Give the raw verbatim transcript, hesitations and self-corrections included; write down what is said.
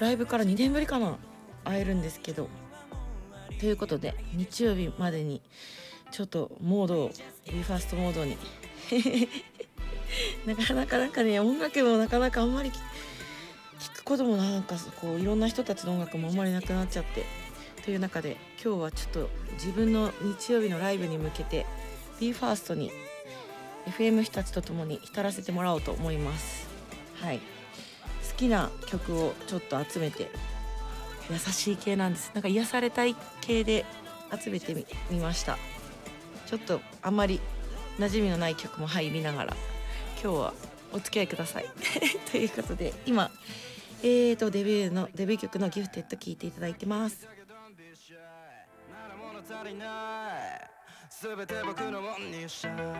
ライブからにねんぶりかな会えるんですけど、ということで日曜日までにちょっとモードを BE:ＦIRST モードになかなかなんかね、音楽もなかなかあんまり聞くこともなんかこういろんな人たちの音楽もあんまりなくなっちゃって、という中で今日はちょっと自分の日曜日のライブに向けて BE:FIRST に エフエム 日立とともに浸らせてもらおうと思います。はい、好きな曲をちょっと集めて、優しい系なんです。なんか癒されたい系で集めて み, みました。ちょっとあんまり馴染みのない曲も入りながら今日はお付き合いくださいということで、今えーとデビューのデビュー曲のギフテッド聴いていただいてます。全て僕のもんにしちゃう